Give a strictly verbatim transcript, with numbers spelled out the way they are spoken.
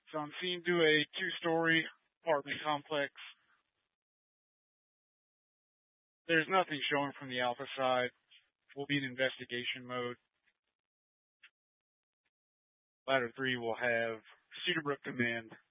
So I'm seeing to a two-story apartment complex. There's nothing showing from the Alpha side. We'll be in investigation mode. Ladder three will have Cedarbrook Command